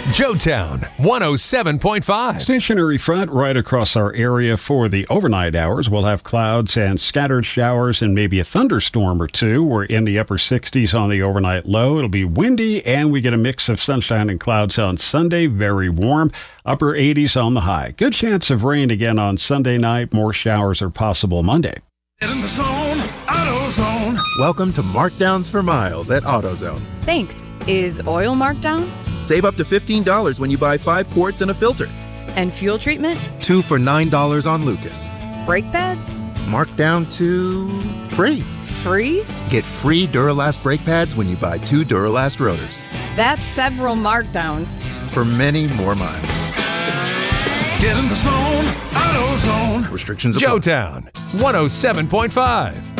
Joetown 107.5. Stationary front right across our area for the overnight hours. We'll have clouds and scattered showers and maybe a thunderstorm or two. We're in the upper 60s on the overnight low. It'll be windy and we get a mix of sunshine and clouds on Sunday. Very warm. Upper 80s on the high. Good chance of rain again on Sunday night. More showers are possible Monday. Get in the zone, AutoZone. Welcome to Markdowns for Miles at AutoZone. Thanks. Is oil marked down? Save up to $15 when you buy 5 quarts and a filter. And fuel treatment? 2 for $9 on Lucas. Brake pads? Marked down to free. Free? Get free Duralast brake pads when you buy 2 Duralast rotors. That's several markdowns. For many more miles. Get in the zone, AutoZone. Restrictions apply. Joetown 107.5.